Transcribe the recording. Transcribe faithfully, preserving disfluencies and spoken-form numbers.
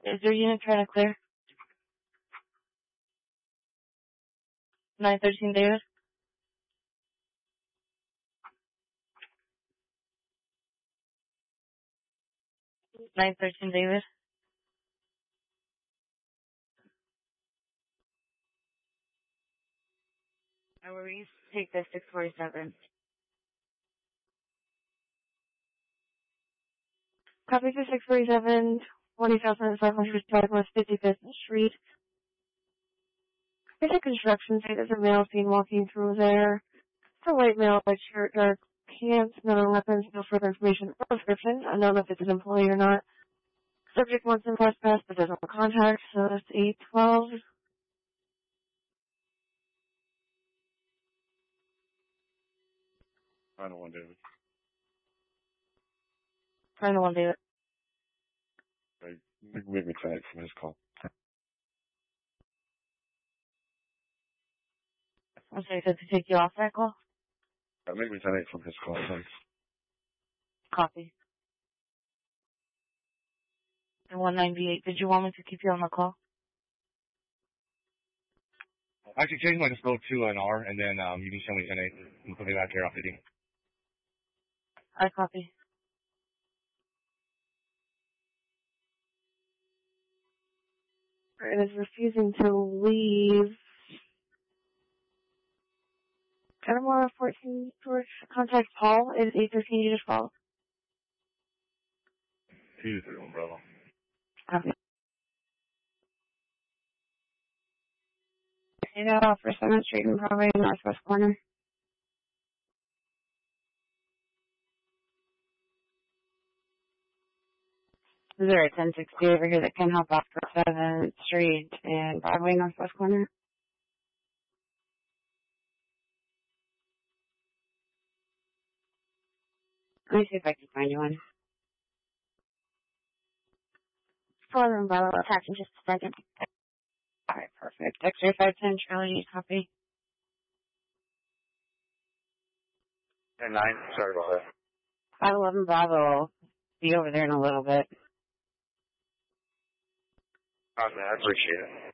Is your unit trying to clear? nine thirteen David? nine thirteen David? I will take the six forty-seven. Copy for six forty-seven, twenty thousand five hundred Southwest fifty-fifth Street. There's a construction site. There's a male seen walking through there. It's a white male, white shirt, dark pants, no weapons, no further information or description. I don't know if it's an employee or not. Subject wants some trespass, but doesn't want contact, so that's eight twelve. Final one, David. Final one, David. Okay. Make me tonight from his call. I'm sorry, so to take you off that call? Uh, make me tonight from his call, thanks. Copy. And one ninety-eight, did you want me to keep you on the call? Actually, change my dispo to an R, and then um, you can send me ten eight and put me back here off the D. I copy. It is refusing to leave. Kenmore fourteen George, contact Paul. It is eight thirteen, you just call. two three one, Bravo. Copy. Eight out for seventh Street and Broadway, northwest corner. Is there a ten sixty over here that can help out for seventh Street and Broadway, northwest corner? Let me see if I can find you one. Four room Bravo, attach in just a second. Alright, perfect. X-ray five ten, Charlie, copy. ten nine, sorry about that. five eleven Bravo, be over there in a little bit. Awesome, I appreciate it.